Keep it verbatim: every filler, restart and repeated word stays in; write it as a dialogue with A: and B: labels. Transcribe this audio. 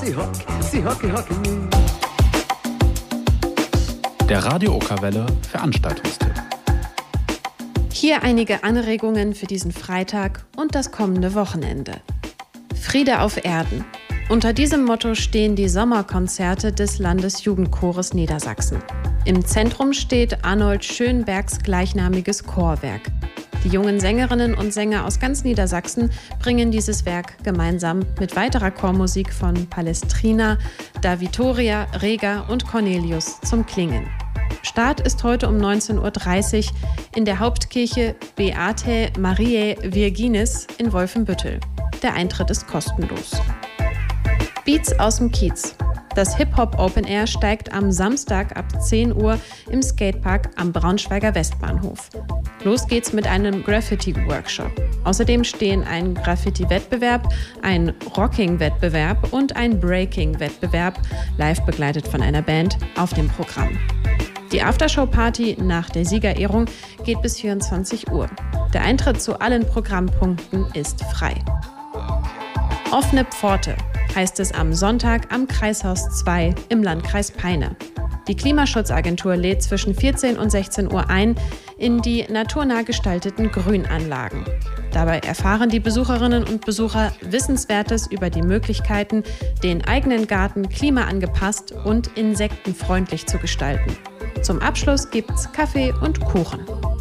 A: sie hock, sie hocke, hocke mi.
B: Der Radio Okerwelle Veranstaltungstipp.
C: Hier einige Anregungen für diesen Freitag und das kommende Wochenende. Friede auf Erden. Unter diesem Motto stehen die Sommerkonzerte des Landesjugendchores Niedersachsen. Im Zentrum steht Arnold Schönbergs gleichnamiges Chorwerk. Die jungen Sängerinnen und Sänger aus ganz Niedersachsen bringen dieses Werk gemeinsam mit weiterer Chormusik von Palestrina, Da Vittoria, Rega und Cornelius zum Klingen. Start ist heute um neunzehn Uhr dreißig in der Hauptkirche Beatae Mariae Virginis in Wolfenbüttel. Der Eintritt ist kostenlos. Beats aus dem Kiez. Das Hip-Hop Open Air steigt am Samstag ab zehn Uhr im Skatepark am Braunschweiger Westbahnhof. Los geht's mit einem Graffiti-Workshop. Außerdem stehen ein Graffiti-Wettbewerb, ein Rocking-Wettbewerb und ein Breaking-Wettbewerb, live begleitet von einer Band, auf dem Programm. Die Aftershow-Party nach der Siegerehrung geht bis vierundzwanzig Uhr. Der Eintritt zu allen Programmpunkten ist frei. Offene Pforte heißt es am Sonntag am Kreishaus zwei im Landkreis Peine. Die Klimaschutzagentur lädt zwischen vierzehn und sechzehn Uhr ein in die naturnah gestalteten Grünanlagen. Dabei erfahren die Besucherinnen und Besucher Wissenswertes über die Möglichkeiten, den eigenen Garten klimaangepasst und insektenfreundlich zu gestalten. Zum Abschluss gibt's Kaffee und Kuchen.